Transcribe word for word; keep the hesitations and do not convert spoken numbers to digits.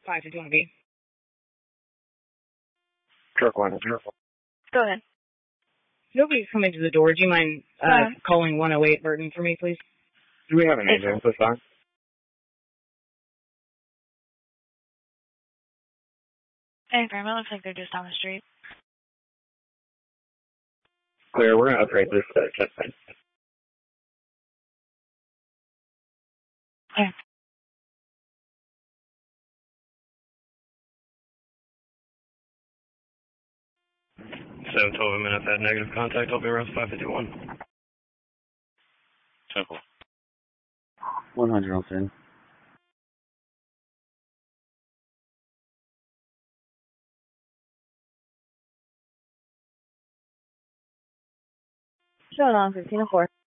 five fifty-one B. Truck one. Go ahead. Nobody's coming to the door. Do you mind uh, Uh, calling one oh eight Burton for me, please? Do we have an agent this time? Hey, Grandma, looks like they're just down the street. Clear, we're going to upgrade this to check in. Yeah. seven twelve minutes at negative contact. I'll be around five fifty-one. Temple. one hundred on ten. Showing on fifteen oh four.